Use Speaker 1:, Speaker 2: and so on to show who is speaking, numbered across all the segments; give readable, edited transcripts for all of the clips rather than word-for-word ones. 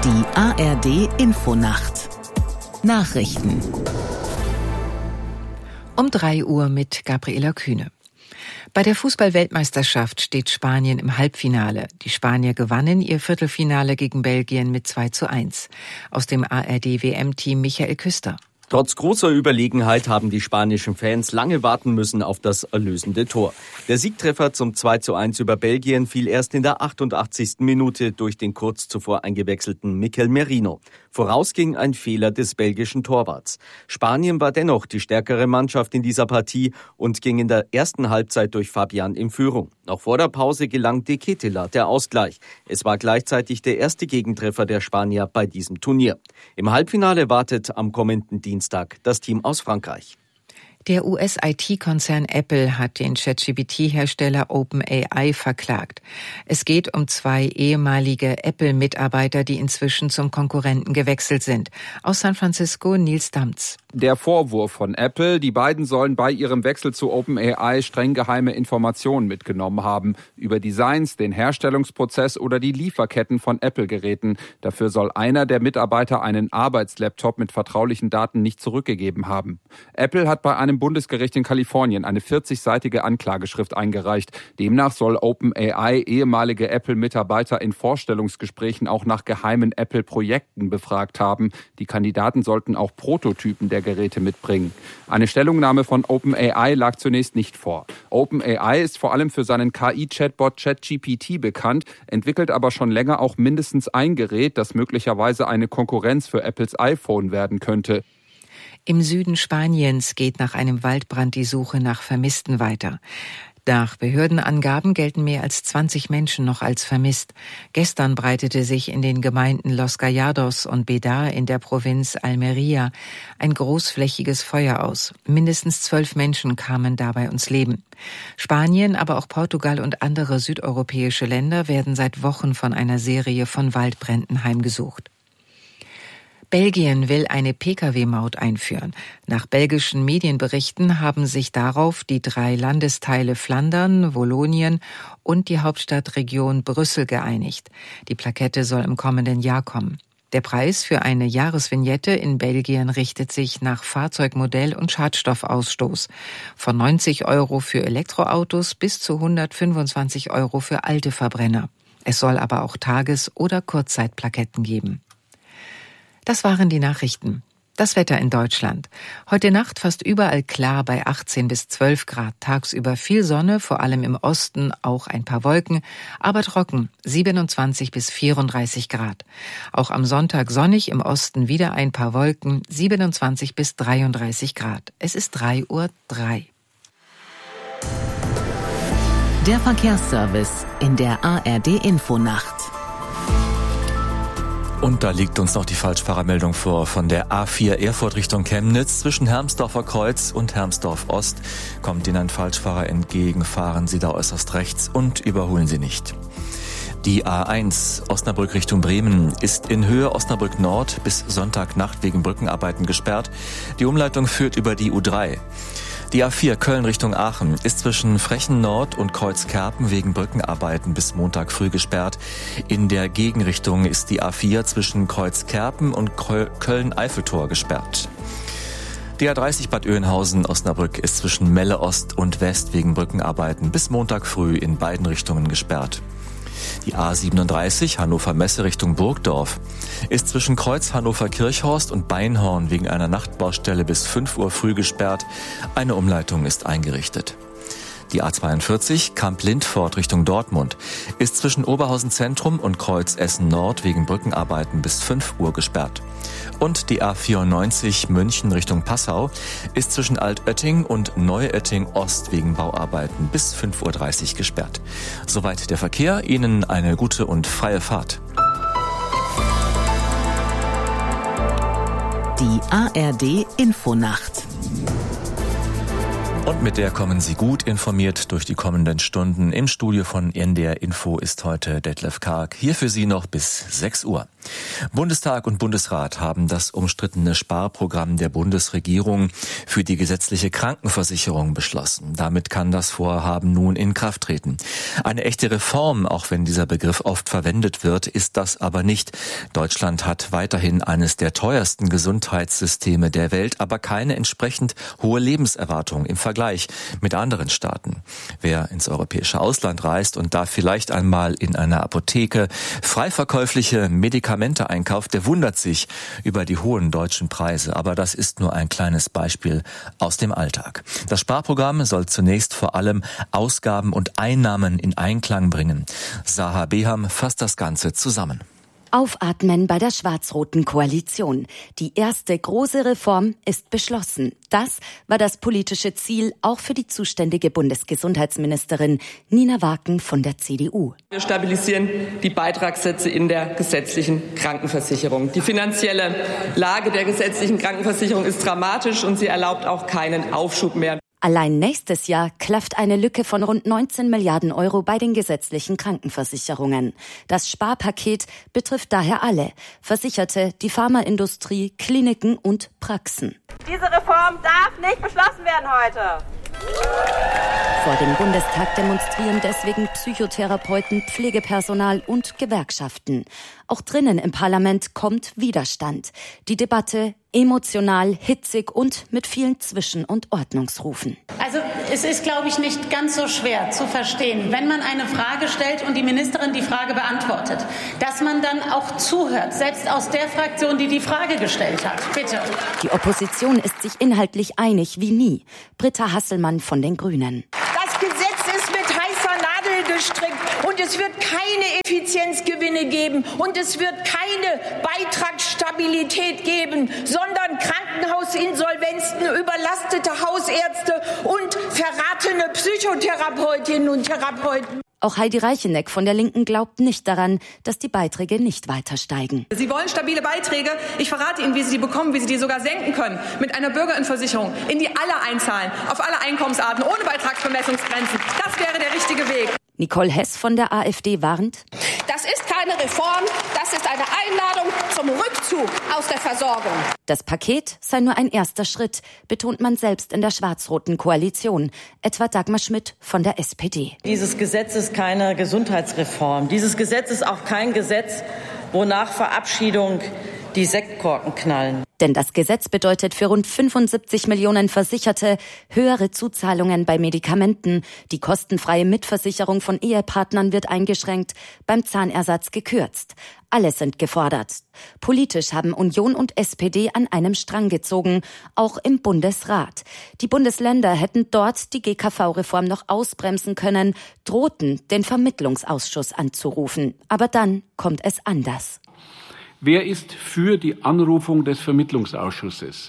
Speaker 1: Die ARD-Infonacht. Nachrichten. Um 3 Uhr mit Gabriela Kühne. Bei der Fußball-Weltmeisterschaft steht Spanien im Halbfinale. Die Spanier gewannen ihr Viertelfinale gegen Belgien mit 2:1. Aus dem ARD-WM-Team Michael Küster.
Speaker 2: Trotz großer Überlegenheit haben die spanischen Fans lange warten müssen auf das erlösende Tor. Der Siegtreffer zum 2:1 über Belgien fiel erst in der 88. Minute durch den kurz zuvor eingewechselten Mikel Merino. Voraus ging ein Fehler des belgischen Torwarts. Spanien war dennoch die stärkere Mannschaft in dieser Partie und ging in der ersten Halbzeit durch Fabian in Führung. Noch vor der Pause gelang De Ketelaere der Ausgleich. Es war gleichzeitig der erste Gegentreffer der Spanier bei diesem Turnier. Im Halbfinale wartet am kommenden Dienstag das Team aus Frankreich.
Speaker 1: Der US-IT-Konzern Apple hat den ChatGPT-Hersteller OpenAI verklagt. Es geht um 2 ehemalige Apple-Mitarbeiter, die inzwischen zum Konkurrenten gewechselt sind. Aus San Francisco Nils Damz.
Speaker 3: Der Vorwurf von Apple, die beiden sollen bei ihrem Wechsel zu OpenAI streng geheime Informationen mitgenommen haben. Über Designs, den Herstellungsprozess oder die Lieferketten von Apple-Geräten. Dafür soll einer der Mitarbeiter einen Arbeitslaptop mit vertraulichen Daten nicht zurückgegeben haben. Apple hat bei einem Bundesgericht in Kalifornien eine 40-seitige Anklageschrift eingereicht. Demnach soll OpenAI ehemalige Apple-Mitarbeiter in Vorstellungsgesprächen auch nach geheimen Apple-Projekten befragt haben. Die Kandidaten sollten auch Prototypen der Geräte mitbringen. Eine Stellungnahme von OpenAI lag zunächst nicht vor. OpenAI ist vor allem für seinen KI-Chatbot ChatGPT bekannt, entwickelt aber schon länger auch mindestens ein Gerät, das möglicherweise eine Konkurrenz für Apples iPhone werden könnte.
Speaker 1: Im Süden Spaniens geht nach einem Waldbrand die Suche nach Vermissten weiter. Nach Behördenangaben gelten mehr als 20 Menschen noch als vermisst. Gestern breitete sich in den Gemeinden Los Gallardos und Bedar in der Provinz Almería ein großflächiges Feuer aus. Mindestens 12 Menschen kamen dabei ums Leben. Spanien, aber auch Portugal und andere südeuropäische Länder werden seit Wochen von einer Serie von Waldbränden heimgesucht. Belgien will eine Pkw-Maut einführen. Nach belgischen Medienberichten haben sich darauf die 3 Landesteile Flandern, Wallonien und die Hauptstadtregion Brüssel geeinigt. Die Plakette soll im kommenden Jahr kommen. Der Preis für eine Jahresvignette in Belgien richtet sich nach Fahrzeugmodell und Schadstoffausstoß. Von 90 € für Elektroautos bis zu 125 € für alte Verbrenner. Es soll aber auch Tages- oder Kurzzeitplaketten geben. Das waren die Nachrichten. Das Wetter in Deutschland. Heute Nacht fast überall klar bei 18 bis 12 Grad. Tagsüber viel Sonne, vor allem im Osten auch ein paar Wolken, aber trocken, 27 bis 34 Grad. Auch am Sonntag sonnig, im Osten wieder ein paar Wolken, 27 bis 33 Grad. Es ist 3:03 Uhr. Der Verkehrsservice in der ARD-Infonacht.
Speaker 4: Und da liegt uns noch die Falschfahrermeldung vor. Von der A4 Erfurt Richtung Chemnitz zwischen Hermsdorfer Kreuz und Hermsdorf Ost kommt Ihnen ein Falschfahrer entgegen. Fahren Sie da äußerst rechts und überholen Sie nicht. Die A1 Osnabrück Richtung Bremen ist in Höhe Osnabrück Nord bis Sonntagnacht wegen Brückenarbeiten gesperrt. Die Umleitung führt über die U3. Die A4 Köln Richtung Aachen ist zwischen Frechen Nord und Kreuzkerpen wegen Brückenarbeiten bis Montag früh gesperrt. In der Gegenrichtung ist die A4 zwischen Kreuzkerpen und Köln-Eiffeltor gesperrt. Die A30 Bad Oeynhausen-Osnabrück ist zwischen Melle Ost und West wegen Brückenarbeiten bis Montag früh in beiden Richtungen gesperrt. Die A37 Hannover-Messe Richtung Burgdorf ist zwischen Kreuz Hannover-Kirchhorst und Beinhorn wegen einer Nachtbaustelle bis 5 Uhr früh gesperrt. Eine Umleitung ist eingerichtet. Die A42 Kamp-Lindfort Richtung Dortmund ist zwischen Oberhausen Zentrum und Kreuz Essen Nord wegen Brückenarbeiten bis 5 Uhr gesperrt. Und die A94 München Richtung Passau ist zwischen Altötting und Neuötting Ost wegen Bauarbeiten bis 5:30 Uhr gesperrt. Soweit der Verkehr. Ihnen eine gute und freie Fahrt.
Speaker 1: Die ARD-Infonacht.
Speaker 4: Und mit der kommen Sie gut informiert durch die kommenden Stunden. Im Studio von NDR Info ist heute Detlef Karg. Hier für Sie noch bis 6 Uhr. Bundestag und Bundesrat haben das umstrittene Sparprogramm der Bundesregierung für die gesetzliche Krankenversicherung beschlossen. Damit kann das Vorhaben nun in Kraft treten. Eine echte Reform, auch wenn dieser Begriff oft verwendet wird, ist das aber nicht. Deutschland hat weiterhin eines der teuersten Gesundheitssysteme der Welt, aber keine entsprechend hohe Lebenserwartung im Vergleich mit anderen Staaten. Wer ins europäische Ausland reist und da vielleicht einmal in einer Apotheke frei verkäufliche Medikamente einkauft, der wundert sich über die hohen deutschen Preise. Aber das ist nur ein kleines Beispiel aus dem Alltag. Das Sparprogramm soll zunächst vor allem Ausgaben und Einnahmen in Einklang bringen. Zaha Beham fasst das Ganze zusammen.
Speaker 5: Aufatmen bei der schwarz-roten Koalition. Die erste große Reform ist beschlossen. Das war das politische Ziel auch für die zuständige Bundesgesundheitsministerin Nina Waken von der CDU.
Speaker 6: Wir stabilisieren die Beitragssätze in der gesetzlichen Krankenversicherung. Die finanzielle Lage der gesetzlichen Krankenversicherung ist dramatisch und sie erlaubt auch keinen Aufschub mehr.
Speaker 5: Allein nächstes Jahr klafft eine Lücke von rund 19 Milliarden Euro bei den gesetzlichen Krankenversicherungen. Das Sparpaket betrifft daher alle: Versicherte, die Pharmaindustrie, Kliniken und Praxen.
Speaker 7: Diese Reform darf nicht beschlossen werden heute.
Speaker 5: Vor dem Bundestag demonstrieren deswegen Psychotherapeuten, Pflegepersonal und Gewerkschaften. Auch drinnen im Parlament kommt Widerstand. Die Debatte emotional, hitzig und mit vielen Zwischen- und Ordnungsrufen.
Speaker 8: Also es ist, glaube ich, nicht ganz so schwer zu verstehen, wenn man eine Frage stellt und die Ministerin die Frage beantwortet, dass man dann auch zuhört, selbst aus der Fraktion, die die Frage gestellt hat. Bitte.
Speaker 5: Die Opposition ist sich inhaltlich einig wie nie. Britta Hasselmann von den Grünen.
Speaker 9: Das Gesetz ist mit heißer Nadel gestrickt und es wird keine Effizienzgewinne geben und es wird keine Beitragsstabilität geben, sondern Krankenhausinsolvenzen, überlastete Hausärzte und verratene Psychotherapeutinnen und Therapeuten.
Speaker 5: Auch Heidi Reicheneck von der Linken glaubt nicht daran, dass die Beiträge nicht weiter steigen.
Speaker 10: Sie wollen stabile Beiträge. Ich verrate Ihnen, wie Sie die bekommen, wie Sie die sogar senken können. Mit einer Bürgerinnenversicherung, in die alle einzahlen, auf alle Einkommensarten, ohne Beitragsbemessungsgrenzen. Das wäre der richtige Weg.
Speaker 5: Nicole Hess von der AfD warnt:
Speaker 11: Das ist keine Reform, das ist eine Einladung zum Rückzug aus der Versorgung.
Speaker 5: Das Paket sei nur ein erster Schritt, betont man selbst in der schwarz-roten Koalition, etwa Dagmar Schmidt von der SPD.
Speaker 12: Dieses Gesetz ist keine Gesundheitsreform. Dieses Gesetz ist auch kein Gesetz, wo nach Verabschiedung die Sektkorken knallen.
Speaker 5: Denn das Gesetz bedeutet für rund 75 Millionen Versicherte höhere Zuzahlungen bei Medikamenten. Die kostenfreie Mitversicherung von Ehepartnern wird eingeschränkt, beim Zahnersatz gekürzt. Alle sind gefordert. Politisch haben Union und SPD an einem Strang gezogen, auch im Bundesrat. Die Bundesländer hätten dort die GKV-Reform noch ausbremsen können, drohten, den Vermittlungsausschuss anzurufen. Aber dann kommt es anders.
Speaker 13: Wer ist für die Anrufung des Vermittlungsausschusses?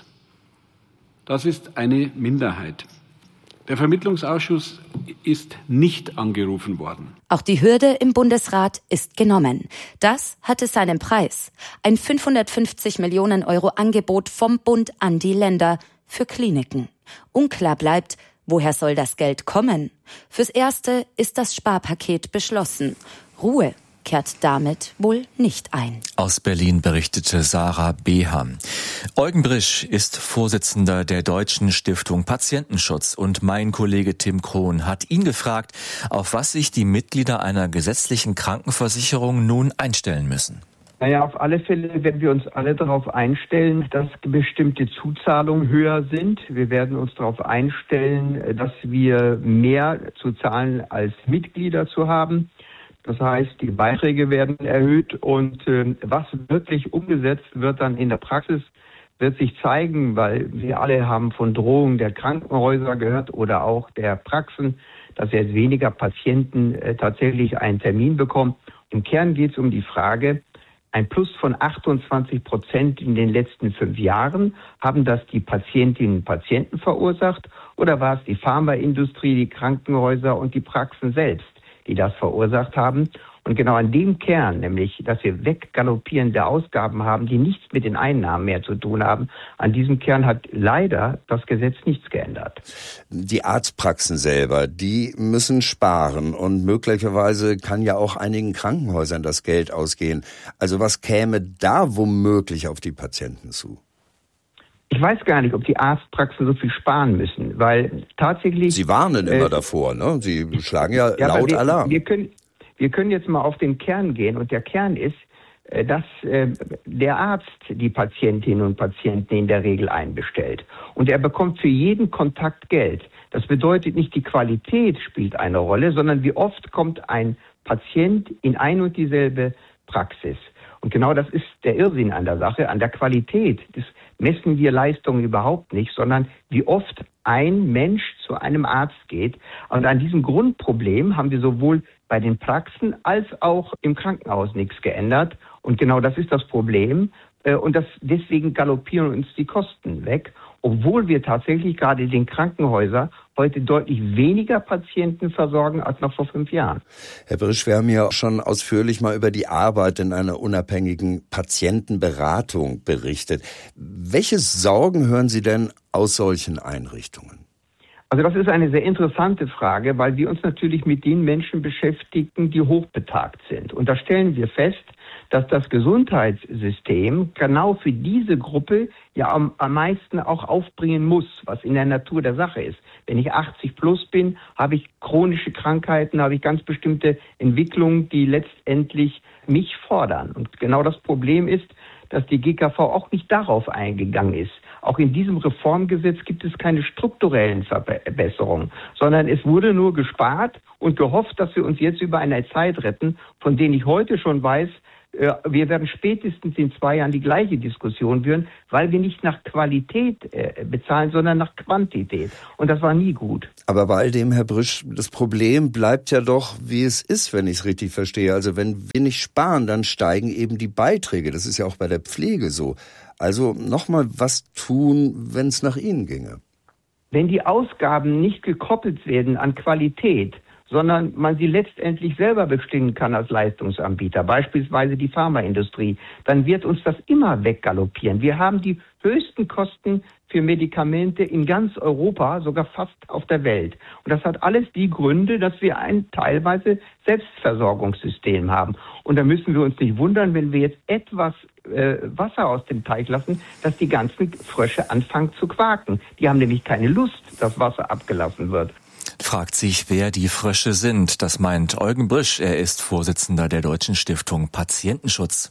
Speaker 13: Das ist eine Minderheit. Der Vermittlungsausschuss ist nicht angerufen worden.
Speaker 5: Auch die Hürde im Bundesrat ist genommen. Das hatte seinen Preis. Ein 550 Millionen Euro Angebot vom Bund an die Länder für Kliniken. Unklar bleibt, woher soll das Geld kommen? Fürs Erste ist das Sparpaket beschlossen. Ruhe kehrt damit wohl nicht ein.
Speaker 4: Aus Berlin berichtete Sarah Beham. Eugen Brisch ist Vorsitzender der Deutschen Stiftung Patientenschutz und mein Kollege Tim Krohn hat ihn gefragt, auf was sich die Mitglieder einer gesetzlichen Krankenversicherung nun einstellen müssen.
Speaker 14: Naja, auf alle Fälle werden wir uns alle darauf einstellen, dass bestimmte Zuzahlungen höher sind. Wir werden uns darauf einstellen, dass wir mehr zu zahlen als Mitglieder zu haben. Das heißt, die Beiträge werden erhöht und was wirklich umgesetzt wird dann in der Praxis, wird sich zeigen, weil wir alle haben von Drohungen der Krankenhäuser gehört oder auch der Praxen, dass jetzt weniger Patienten tatsächlich einen Termin bekommen. Im Kern geht es um die Frage, ein Plus von 28% in den letzten 5 Jahren, haben das die Patientinnen und Patienten verursacht oder war es die Pharmaindustrie, die Krankenhäuser und die Praxen selbst, die das verursacht haben? Und genau an dem Kern, nämlich, dass wir weggaloppierende Ausgaben haben, die nichts mit den Einnahmen mehr zu tun haben, an diesem Kern hat leider das Gesetz nichts geändert.
Speaker 15: Die Arztpraxen selber, die müssen sparen und möglicherweise kann ja auch einigen Krankenhäusern das Geld ausgehen. Also was käme da womöglich auf die Patienten zu?
Speaker 14: Ich weiß gar nicht, ob die Arztpraxen so viel sparen müssen, weil tatsächlich...
Speaker 15: Sie warnen immer davor, ne? Sie schlagen ja laut Alarm.
Speaker 14: Wir können jetzt mal auf den Kern gehen und der Kern ist, dass der Arzt die Patientinnen und Patienten in der Regel einbestellt. Und er bekommt für jeden Kontakt Geld. Das bedeutet nicht, die Qualität spielt eine Rolle, sondern wie oft kommt ein Patient in ein und dieselbe Praxis. Und genau das ist der Irrsinn an der Sache, an der Qualität. Das messen wir Leistungen überhaupt nicht, sondern wie oft ein Mensch zu einem Arzt geht. Und an diesem Grundproblem haben wir sowohl bei den Praxen als auch im Krankenhaus nichts geändert. Und genau das ist das Problem. Und deswegen galoppieren uns die Kosten weg, obwohl wir tatsächlich gerade in den Krankenhäusern heute deutlich weniger Patienten versorgen als noch vor 5 Jahren.
Speaker 15: Herr Brisch, wir haben ja schon ausführlich mal über die Arbeit in einer unabhängigen Patientenberatung berichtet. Welche Sorgen hören Sie denn aus solchen Einrichtungen?
Speaker 14: Also das ist eine sehr interessante Frage, weil wir uns natürlich mit den Menschen beschäftigen, die hochbetagt sind. Und da stellen wir fest, dass das Gesundheitssystem genau für diese Gruppe ja am meisten auch aufbringen muss, was in der Natur der Sache ist. Wenn ich 80 plus bin, habe ich chronische Krankheiten, habe ich ganz bestimmte Entwicklungen, die letztendlich mich fordern. Und genau das Problem ist, dass die GKV auch nicht darauf eingegangen ist. Auch in diesem Reformgesetz gibt es keine strukturellen Verbesserungen, sondern es wurde nur gespart und gehofft, dass wir uns jetzt über eine Zeit retten, von denen ich heute schon weiß, wir werden spätestens in 2 Jahren die gleiche Diskussion führen, weil wir nicht nach Qualität bezahlen, sondern nach Quantität. Und das war nie gut.
Speaker 15: Aber bei all dem, Herr Brisch, das Problem bleibt ja doch, wie es ist, wenn ich es richtig verstehe. Also wenn wir nicht sparen, dann steigen eben die Beiträge. Das ist ja auch bei der Pflege so. Also nochmal was tun, wenn es nach Ihnen ginge.
Speaker 14: Wenn die Ausgaben nicht gekoppelt werden an Qualität, sondern man sie letztendlich selber bestimmen kann als Leistungsanbieter, beispielsweise die Pharmaindustrie, dann wird uns das immer weggaloppieren. Wir haben die höchsten Kosten für Medikamente in ganz Europa, sogar fast auf der Welt. Und das hat alles die Gründe, dass wir ein teilweise Selbstversorgungssystem haben. Und da müssen wir uns nicht wundern, wenn wir jetzt etwas Wasser aus dem Teich lassen, dass die ganzen Frösche anfangen zu quaken. Die haben nämlich keine Lust, dass Wasser abgelassen wird.
Speaker 4: Fragt sich, wer die Frösche sind. Das meint Eugen Brisch. Er ist Vorsitzender der Deutschen Stiftung Patientenschutz.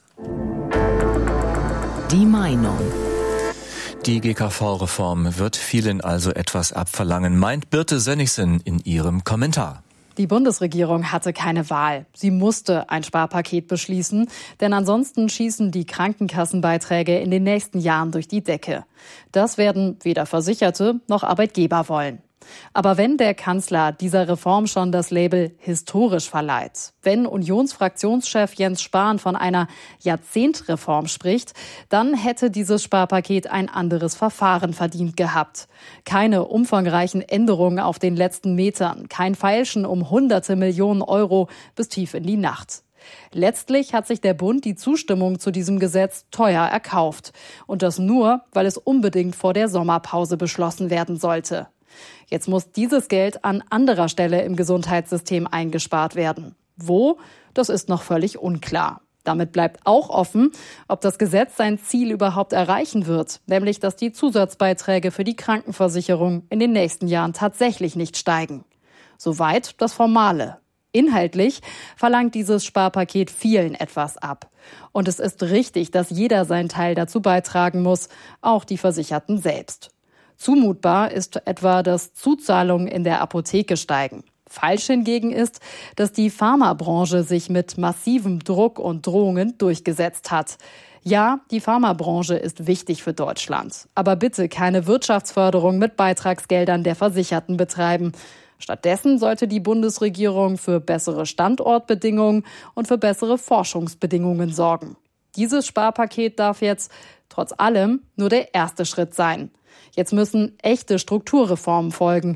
Speaker 1: Die Meinung.
Speaker 4: Die GKV-Reform wird vielen also etwas abverlangen, meint Birte Sönnigsen in ihrem Kommentar.
Speaker 16: Die Bundesregierung hatte keine Wahl. Sie musste ein Sparpaket beschließen, denn ansonsten schießen die Krankenkassenbeiträge in den nächsten Jahren durch die Decke. Das werden weder Versicherte noch Arbeitgeber wollen. Aber wenn der Kanzler dieser Reform schon das Label historisch verleiht, wenn Unionsfraktionschef Jens Spahn von einer Jahrzehntreform spricht, dann hätte dieses Sparpaket ein anderes Verfahren verdient gehabt. Keine umfangreichen Änderungen auf den letzten Metern, kein Feilschen um hunderte Millionen Euro bis tief in die Nacht. Letztlich hat sich der Bund die Zustimmung zu diesem Gesetz teuer erkauft. Und das nur, weil es unbedingt vor der Sommerpause beschlossen werden sollte. Jetzt muss dieses Geld an anderer Stelle im Gesundheitssystem eingespart werden. Wo? Das ist noch völlig unklar. Damit bleibt auch offen, ob das Gesetz sein Ziel überhaupt erreichen wird, nämlich dass die Zusatzbeiträge für die Krankenversicherung in den nächsten Jahren tatsächlich nicht steigen. Soweit das Formale. Inhaltlich verlangt dieses Sparpaket vielen etwas ab. Und es ist richtig, dass jeder seinen Teil dazu beitragen muss, auch die Versicherten selbst. Zumutbar ist etwa, dass Zuzahlungen in der Apotheke steigen. Falsch hingegen ist, dass die Pharmabranche sich mit massivem Druck und Drohungen durchgesetzt hat. Ja, die Pharmabranche ist wichtig für Deutschland. Aber bitte keine Wirtschaftsförderung mit Beitragsgeldern der Versicherten betreiben. Stattdessen sollte die Bundesregierung für bessere Standortbedingungen und für bessere Forschungsbedingungen sorgen. Dieses Sparpaket darf jetzt, trotz allem, nur der erste Schritt sein. Jetzt müssen echte Strukturreformen folgen.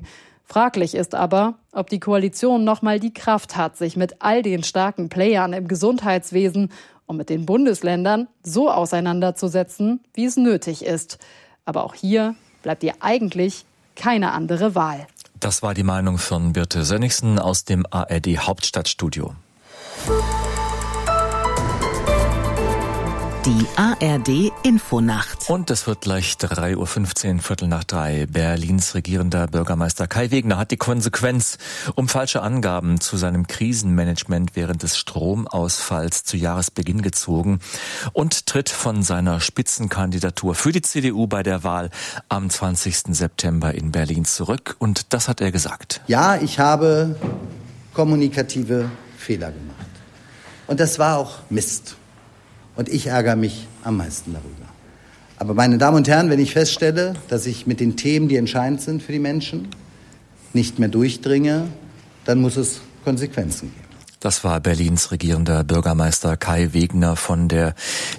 Speaker 16: Fraglich ist aber, ob die Koalition nochmal die Kraft hat, sich mit all den starken Playern im Gesundheitswesen und mit den Bundesländern so auseinanderzusetzen, wie es nötig ist. Aber auch hier bleibt ihr eigentlich keine andere Wahl.
Speaker 4: Das war die Meinung von Birte Sönnigsen aus dem ARD Hauptstadtstudio.
Speaker 17: Die ARD Infonacht.
Speaker 4: Und es wird gleich 3:15 Uhr, 2:45. Berlins regierender Bürgermeister Kai Wegner hat die Konsequenz um falsche Angaben zu seinem Krisenmanagement während des Stromausfalls zu Jahresbeginn gezogen und tritt von seiner Spitzenkandidatur für die CDU bei der Wahl am 20. September in Berlin zurück. Und das hat er gesagt.
Speaker 18: Ja, ich habe kommunikative Fehler gemacht. Und das war auch Mist. Und ich ärgere mich am meisten darüber. Aber meine Damen und Herren, wenn ich feststelle, dass ich mit den Themen, die entscheidend sind für die Menschen, nicht mehr durchdringe, dann muss es Konsequenzen geben.
Speaker 4: Das war Berlins regierender Bürgermeister Kai Wegner von der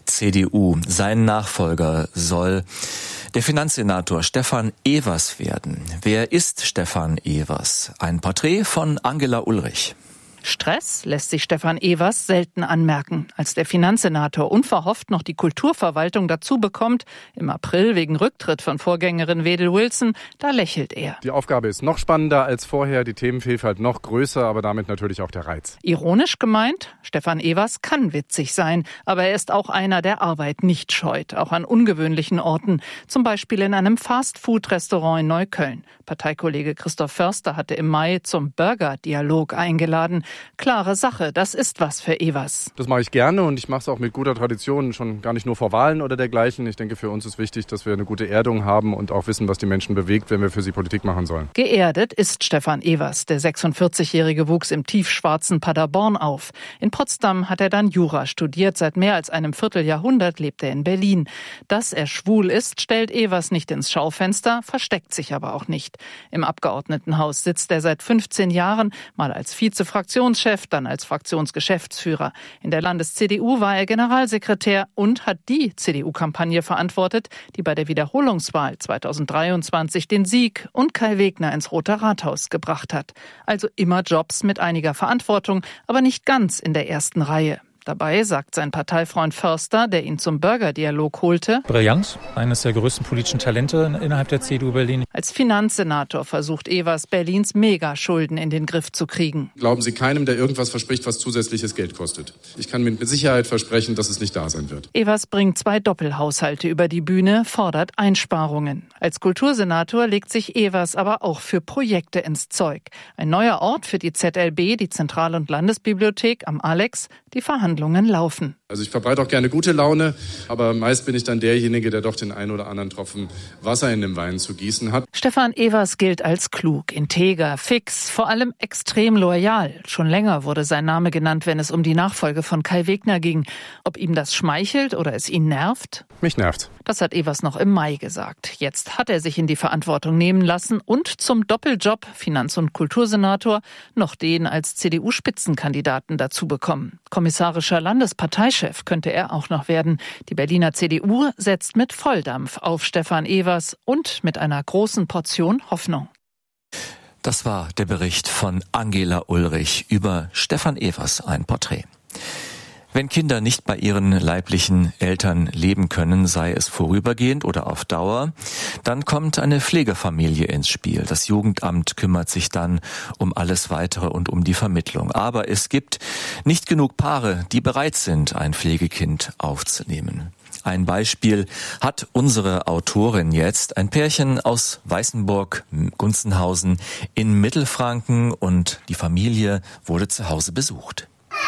Speaker 4: CDU. Sein Nachfolger soll der Finanzsenator Stefan Evers werden. Wer ist Stefan Evers? Ein Porträt von Angela Ulrich.
Speaker 19: Stress lässt sich Stefan Evers selten anmerken. Als der Finanzsenator unverhofft noch die Kulturverwaltung dazu bekommt, im April wegen Rücktritt von Vorgängerin Wedel Wilson, da lächelt er.
Speaker 20: Die Aufgabe ist noch spannender als vorher, die Themenvielfalt noch größer, aber damit natürlich auch der Reiz.
Speaker 19: Ironisch gemeint, Stefan Evers kann witzig sein, aber er ist auch einer, der Arbeit nicht scheut, auch an ungewöhnlichen Orten, zum Beispiel in einem Fast-Food-Restaurant in Neukölln. Parteikollege Christoph Förster hatte im Mai zum Burger-Dialog eingeladen. Klare Sache, das ist was für Evers.
Speaker 20: Das mache ich gerne und ich mache es auch mit guter Tradition, schon gar nicht nur vor Wahlen oder dergleichen. Ich denke, für uns ist wichtig, dass wir eine gute Erdung haben und auch wissen, was die Menschen bewegt, wenn wir für sie Politik machen sollen.
Speaker 19: Geerdet ist Stefan Evers. Der 46-Jährige wuchs im tiefschwarzen Paderborn auf. In Potsdam hat er dann Jura studiert. Seit mehr als einem Vierteljahrhundert lebt er in Berlin. Dass er schwul ist, stellt Evers nicht ins Schaufenster, versteckt sich aber auch nicht. Im Abgeordnetenhaus sitzt er seit 15 Jahren, mal als Vizefraktionschef, dann als Fraktionsgeschäftsführer. In der Landes-CDU war er Generalsekretär und hat die CDU-Kampagne verantwortet, die bei der Wiederholungswahl 2023 den Sieg und Kai Wegner ins Rote Rathaus gebracht hat. Also immer Jobs mit einiger Verantwortung, aber nicht ganz in der ersten Reihe. Dabei sagt sein Parteifreund Förster, der ihn zum Bürgerdialog holte:
Speaker 21: Brillant, eines der größten politischen Talente innerhalb der CDU Berlin.
Speaker 19: Als Finanzsenator versucht Evers, Berlins Megaschulden in den Griff zu kriegen.
Speaker 22: Glauben Sie keinem, der irgendwas verspricht, was zusätzliches Geld kostet. Ich kann mit Sicherheit versprechen, dass es nicht da sein wird.
Speaker 19: Evers bringt 2 Doppelhaushalte über die Bühne, fordert Einsparungen. Als Kultursenator legt sich Evers aber auch für Projekte ins Zeug. Ein neuer Ort für die ZLB, die Zentral- und Landesbibliothek am Alex. Die Verhandlungen laufen.
Speaker 22: Also ich verbreite auch gerne gute Laune, aber meist bin ich dann derjenige, der doch den einen oder anderen Tropfen Wasser in den Wein zu gießen hat.
Speaker 19: Stefan Evers gilt als klug, integer, fix, vor allem extrem loyal. Schon länger wurde sein Name genannt, wenn es um die Nachfolge von Kai Wegner ging. Ob ihm das schmeichelt oder es ihn nervt?
Speaker 20: Mich nervt.
Speaker 19: Das hat Evers noch im Mai gesagt. Jetzt hat er sich in die Verantwortung nehmen lassen und zum Doppeljob Finanz- und Kultursenator noch den als CDU-Spitzenkandidaten dazu bekommen. Kommissarischer Landesparteichef könnte er auch noch werden. Die Berliner CDU setzt mit Volldampf auf Stefan Evers und mit einer großen Portion Hoffnung.
Speaker 4: Das war der Bericht von Angela Ulrich über Stefan Evers, ein Porträt. Wenn Kinder nicht bei ihren leiblichen Eltern leben können, sei es vorübergehend oder auf Dauer, dann kommt eine Pflegefamilie ins Spiel. Das Jugendamt kümmert sich dann um alles Weitere und um die Vermittlung. Aber es gibt nicht genug Paare, die bereit sind, ein Pflegekind aufzunehmen. Ein Beispiel hat unsere Autorin jetzt. Ein Pärchen aus Weißenburg-Gunzenhausen in Mittelfranken und die Familie wurde zu Hause besucht.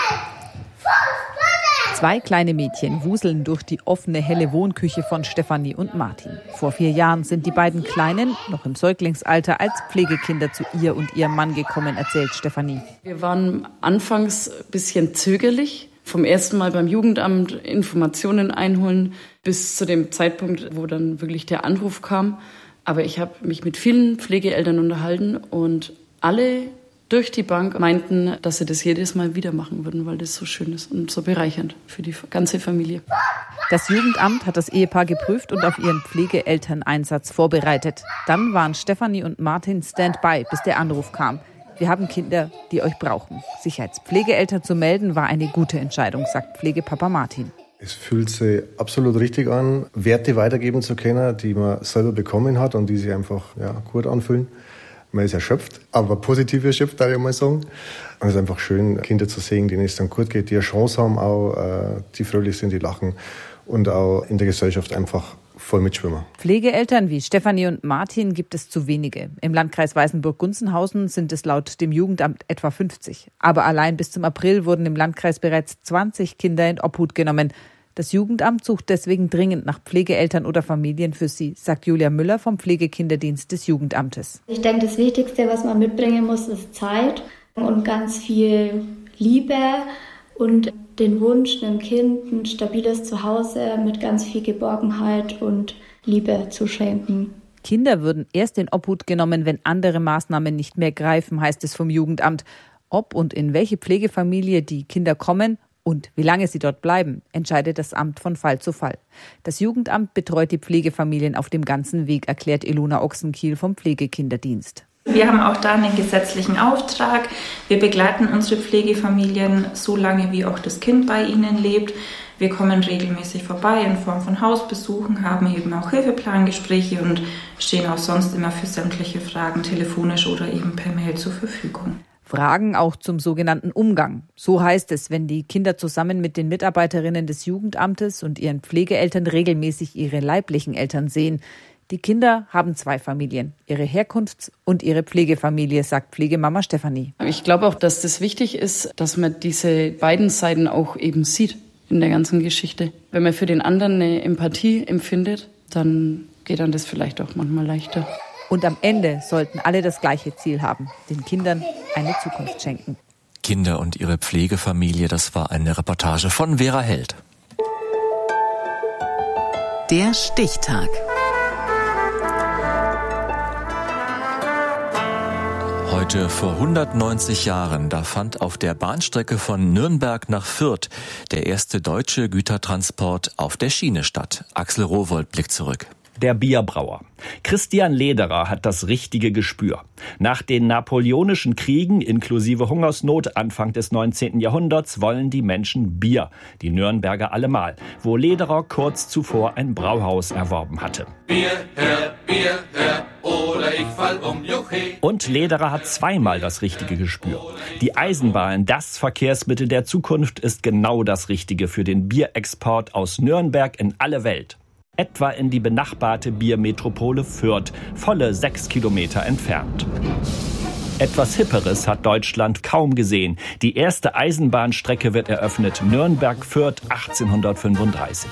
Speaker 23: 2 kleine Mädchen wuseln durch die offene, helle Wohnküche von Stefanie und Martin. Vor 4 Jahren sind die beiden Kleinen, noch im Säuglingsalter, als Pflegekinder zu ihr und ihrem Mann gekommen, erzählt Stefanie.
Speaker 24: Wir waren anfangs ein bisschen zögerlich. Vom ersten Mal beim Jugendamt Informationen einholen, bis zu dem Zeitpunkt, wo dann wirklich der Anruf kam. Aber ich habe mich mit vielen Pflegeeltern unterhalten und alle durch die Bank meinten, dass sie das jedes Mal wieder machen würden, weil das so schön ist und so bereichernd für die ganze Familie.
Speaker 23: Das Jugendamt hat das Ehepaar geprüft und auf ihren Pflegeelterneinsatz vorbereitet. Dann waren Stefanie und Martin Standby, bis der Anruf kam. Wir haben Kinder, die euch brauchen. Sich als Pflegeeltern zu melden, war eine gute Entscheidung, sagt Pflegepapa Martin.
Speaker 2: Es fühlt sich absolut richtig an, Werte weitergeben zu können, die man selber bekommen hat und die sich einfach gut anfühlen. Man ist erschöpft, aber positiv erschöpft, darf ich mal sagen. Und es ist einfach schön, Kinder zu sehen, denen es dann gut geht, die eine Chance haben, auch, die fröhlich sind, die lachen und auch in der Gesellschaft einfach voll mitschwimmen.
Speaker 23: Pflegeeltern wie Stefanie und Martin gibt es zu wenige. Im Landkreis Weißenburg-Gunzenhausen sind es laut dem Jugendamt etwa 50. Aber allein bis zum April wurden im Landkreis bereits 20 Kinder in Obhut genommen. Das Jugendamt sucht deswegen dringend nach Pflegeeltern oder Familien für sie, sagt Julia Müller vom Pflegekinderdienst des Jugendamtes.
Speaker 3: Ich denke, das Wichtigste, was man mitbringen muss, ist Zeit und ganz viel Liebe und den Wunsch, einem Kind ein stabiles Zuhause mit ganz viel Geborgenheit und Liebe zu schenken.
Speaker 23: Kinder würden erst in Obhut genommen, wenn andere Maßnahmen nicht mehr greifen, heißt es vom Jugendamt. Ob und in welche Pflegefamilie die Kinder kommen und wie lange sie dort bleiben, entscheidet das Amt von Fall zu Fall. Das Jugendamt betreut die Pflegefamilien auf dem ganzen Weg, erklärt Ilona Ochsenkiel vom Pflegekinderdienst.
Speaker 6: Wir haben auch da einen gesetzlichen Auftrag. Wir begleiten unsere Pflegefamilien so lange, wie auch das Kind bei ihnen lebt. Wir kommen regelmäßig vorbei in Form von Hausbesuchen, haben eben auch Hilfeplangespräche und stehen auch sonst immer für sämtliche Fragen telefonisch oder eben per Mail zur Verfügung.
Speaker 23: Fragen auch zum sogenannten Umgang. So heißt es, wenn die Kinder zusammen mit den Mitarbeiterinnen des Jugendamtes und ihren Pflegeeltern regelmäßig ihre leiblichen Eltern sehen. Die Kinder haben 2 Familien, ihre Herkunfts- und ihre Pflegefamilie, sagt Pflegemama Stefanie.
Speaker 24: Ich glaube auch, dass das wichtig ist, dass man diese beiden Seiten auch eben sieht in der ganzen Geschichte. Wenn man für den anderen eine Empathie empfindet, dann geht dann das vielleicht auch manchmal leichter.
Speaker 23: Und am Ende sollten alle das gleiche Ziel haben, den Kindern eine Zukunft schenken.
Speaker 4: Kinder und ihre Pflegefamilie, das war eine Reportage von Vera Held.
Speaker 17: Der Stichtag.
Speaker 4: Heute vor 190 Jahren, da fand auf der Bahnstrecke von Nürnberg nach Fürth der erste deutsche Gütertransport auf der Schiene statt. Axel Rowohlt blickt zurück.
Speaker 7: Der Bierbrauer. Christian Lederer hat das richtige Gespür. Nach den napoleonischen Kriegen inklusive Hungersnot Anfang des 19. Jahrhunderts wollen die Menschen Bier, die Nürnberger allemal, wo Lederer kurz zuvor ein Brauhaus erworben hatte.
Speaker 25: Bier her, oder ich fall um, juchhe.
Speaker 7: Und Lederer hat zweimal das richtige Gespür. Die Eisenbahn, das Verkehrsmittel der Zukunft, ist genau das Richtige für den Bierexport aus Nürnberg in alle Welt. Etwa in die benachbarte Biermetropole Fürth, volle 6 Kilometer entfernt. Etwas Hipperes hat Deutschland kaum gesehen. Die erste Eisenbahnstrecke wird eröffnet, Nürnberg-Fürth 1835.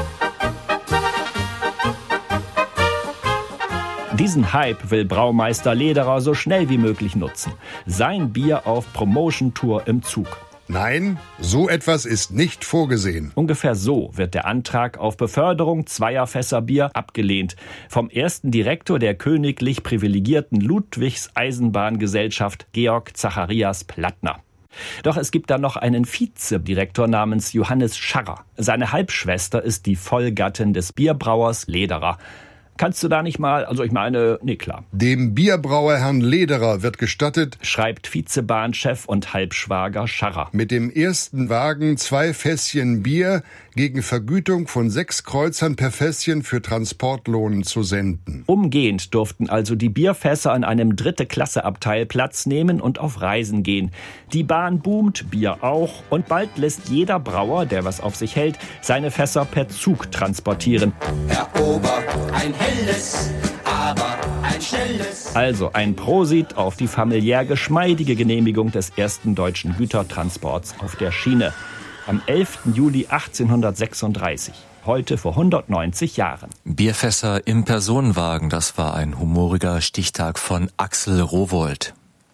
Speaker 7: Diesen Hype will Braumeister Lederer so schnell wie möglich nutzen. Sein Bier auf Promotion-Tour im Zug.
Speaker 26: Nein, so etwas ist nicht vorgesehen.
Speaker 7: Ungefähr so wird der Antrag auf Beförderung 2 Fässer Bier abgelehnt. Vom ersten Direktor der königlich privilegierten Ludwigs Eisenbahngesellschaft, Georg Zacharias Plattner. Doch es gibt da noch einen Vizedirektor namens Johannes Scharrer. Seine Halbschwester ist die Vollgattin des Bierbrauers Lederer. Kannst du da nicht mal, klar.
Speaker 26: Dem Bierbrauer Herrn Lederer wird gestattet,
Speaker 7: schreibt Vizebahnchef und Halbschwager Scharrer,
Speaker 26: mit dem ersten Wagen 2 Fässchen Bier gegen Vergütung von 6 Kreuzern per Fässchen für Transportlohn zu senden.
Speaker 7: Umgehend durften also die Bierfässer in einem 3.-Klasse-Abteil Platz nehmen und auf Reisen gehen. Die Bahn boomt, Bier auch, und bald lässt jeder Brauer, der was auf sich hält, seine Fässer per Zug transportieren.
Speaker 25: Herr Ober, ein helles, aber ein schnelles.
Speaker 7: Also ein Prosit auf die familiär geschmeidige Genehmigung des ersten deutschen Gütertransports auf der Schiene. Am 11. Juli 1836, heute vor 190 Jahren.
Speaker 4: Bierfässer im Personenwagen, das war ein humoriger Stichtag von Axel Rowohlt.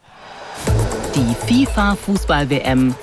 Speaker 17: Die FIFA-Fußball-WM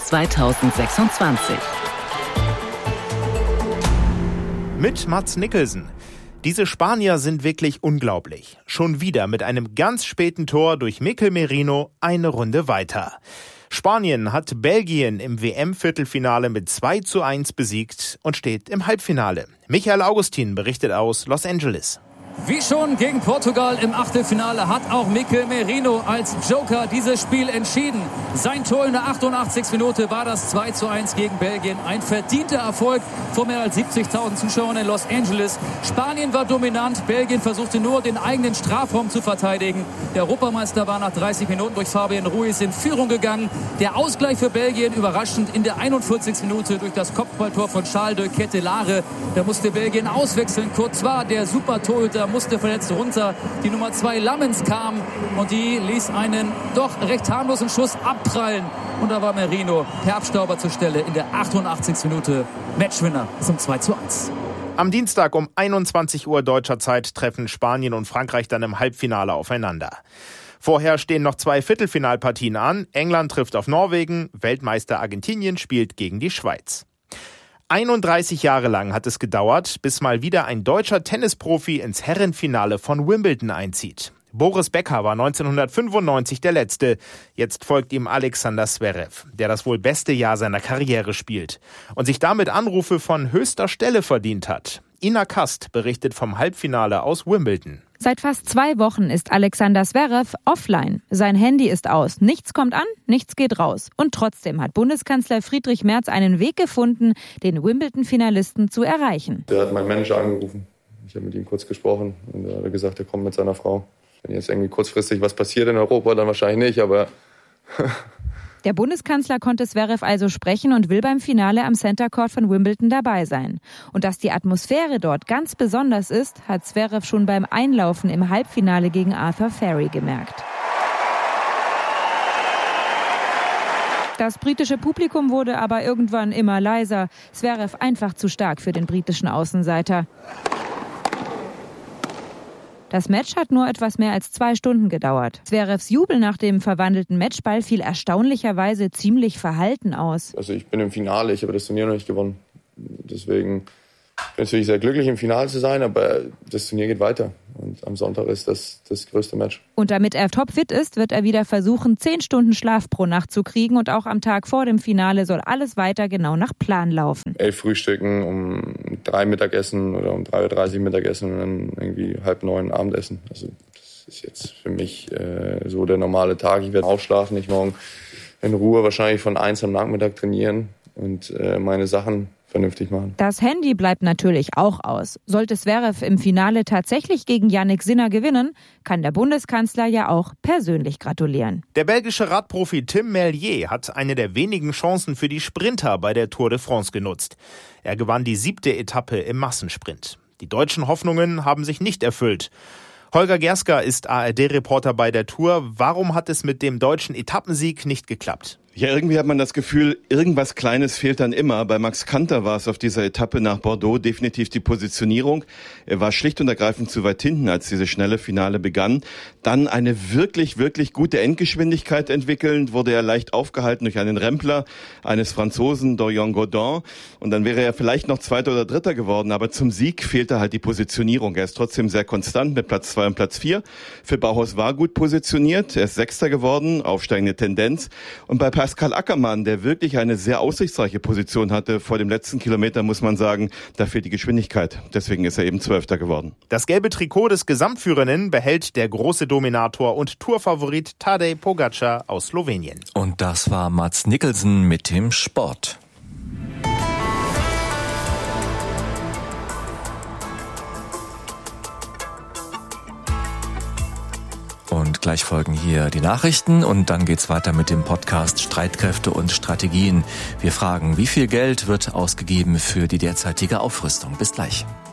Speaker 17: 2026.
Speaker 27: Mit Mats Mikkelsen.
Speaker 8: Diese Spanier sind wirklich unglaublich. Schon wieder mit einem ganz späten Tor durch Mikel Merino eine Runde weiter. Spanien hat Belgien im WM-Viertelfinale mit 2:1 besiegt und steht im Halbfinale. Michael Augustin berichtet aus Los Angeles.
Speaker 9: Wie schon gegen Portugal im Achtelfinale hat auch Mikel Merino als Joker dieses Spiel entschieden. Sein Tor in der 88. Minute war das 2:1 gegen Belgien. Ein verdienter Erfolg vor mehr als 70.000 Zuschauern in Los Angeles. Spanien war dominant, Belgien versuchte nur den eigenen Strafraum zu verteidigen. Der Europameister war nach 30 Minuten durch Fabian Ruiz in Führung gegangen. Der Ausgleich für Belgien überraschend in der 41. Minute durch das Kopfballtor von Charles de Ketelaere. Da musste Belgien auswechseln. Courtois, der Super-Torhüter, musste verletzt runter. Die Nummer 2 Lammens kam und die ließ einen doch recht harmlosen Schuss abprallen. Und da war Merino per Abstauber zur Stelle in der 88. Minute. Matchwinner zum 2:1.
Speaker 8: Am Dienstag um 21 Uhr deutscher Zeit treffen Spanien und Frankreich dann im Halbfinale aufeinander. Vorher stehen noch 2 Viertelfinalpartien an. England trifft auf Norwegen, Weltmeister Argentinien spielt gegen die Schweiz. 31 Jahre lang hat es gedauert, bis mal wieder ein deutscher Tennisprofi ins Herrenfinale von Wimbledon einzieht. Boris Becker war 1995 der Letzte. Jetzt folgt ihm Alexander Zverev, der das wohl beste Jahr seiner Karriere spielt und sich damit Anrufe von höchster Stelle verdient hat. Ina Kast berichtet vom Halbfinale aus Wimbledon.
Speaker 10: Seit fast 2 Wochen ist Alexander Zverev offline. Sein Handy ist aus. Nichts kommt an, nichts geht raus. Und trotzdem hat Bundeskanzler Friedrich Merz einen Weg gefunden, den Wimbledon-Finalisten zu erreichen.
Speaker 11: Der hat meinen Manager angerufen. Ich habe mit ihm kurz gesprochen und er hat gesagt, er kommt mit seiner Frau. Wenn jetzt irgendwie kurzfristig was passiert in Europa, dann wahrscheinlich nicht, aber...
Speaker 10: Der Bundeskanzler konnte Zverev also sprechen und will beim Finale am Center Court von Wimbledon dabei sein. Und dass die Atmosphäre dort ganz besonders ist, hat Zverev schon beim Einlaufen im Halbfinale gegen Arthur Ferry gemerkt. Das britische Publikum wurde aber irgendwann immer leiser. Zverev einfach zu stark für den britischen Außenseiter. Das Match hat nur etwas mehr als 2 Stunden gedauert. Zverevs Jubel nach dem verwandelten Matchball fiel erstaunlicherweise ziemlich verhalten aus.
Speaker 11: Also ich bin im Finale, ich habe das Turnier noch nicht gewonnen. Deswegen bin ich natürlich sehr glücklich, im Finale zu sein, aber das Turnier geht weiter. Und am Sonntag ist das größte Match.
Speaker 10: Und damit er topfit ist, wird er wieder versuchen, 10 Stunden Schlaf pro Nacht zu kriegen. Und auch am Tag vor dem Finale soll alles weiter genau nach Plan laufen.
Speaker 11: 11 frühstücken, um 3 Mittagessen oder um 3:30 Uhr Mittagessen und dann irgendwie 8:30 Abendessen. Also das ist jetzt für mich so der normale Tag. Ich werde aufschlafen, ich morgen in Ruhe wahrscheinlich von 1 am Nachmittag trainieren und meine Sachen vernünftig machen.
Speaker 10: Das Handy bleibt natürlich auch aus. Sollte Zverev im Finale tatsächlich gegen Jannik Sinner gewinnen, kann der Bundeskanzler ja auch persönlich gratulieren.
Speaker 8: Der belgische Radprofi Tim Merlier hat eine der wenigen Chancen für die Sprinter bei der Tour de France genutzt. Er gewann die 7. Etappe im Massensprint. Die deutschen Hoffnungen haben sich nicht erfüllt. Holger Gerska ist ARD-Reporter bei der Tour. Warum hat es mit dem deutschen Etappensieg nicht geklappt?
Speaker 12: Ja, irgendwie hat man das Gefühl, irgendwas Kleines fehlt dann immer. Bei Max Kanter war es auf dieser Etappe nach Bordeaux definitiv die Positionierung. Er war schlicht und ergreifend zu weit hinten, als dieses schnelle Finale begann. Dann eine wirklich, wirklich gute Endgeschwindigkeit entwickelnd, wurde er leicht aufgehalten durch einen Rempler eines Franzosen, Dorian Godin. Und dann wäre er vielleicht noch Zweiter oder Dritter geworden. Aber zum Sieg fehlte halt die Positionierung. Er ist trotzdem sehr konstant mit Platz 2 und Platz 4. Für Bauhaus war gut positioniert. Er ist Sechster geworden, aufsteigende Tendenz. Und bei Pascal Ackermann, der wirklich eine sehr aussichtsreiche Position hatte vor dem letzten Kilometer, muss man sagen, da fehlt die Geschwindigkeit. Deswegen ist er eben 12. geworden.
Speaker 8: Das gelbe Trikot des Gesamtführenden behält der große Dominator und Tourfavorit Tadej Pogačar aus Slowenien.
Speaker 4: Und das war Mads Mikkelsen mit dem Sport. Und gleich folgen hier die Nachrichten und dann geht's weiter mit dem Podcast Streitkräfte und Strategien. Wir fragen, wie viel Geld wird ausgegeben für die derzeitige Aufrüstung? Bis gleich.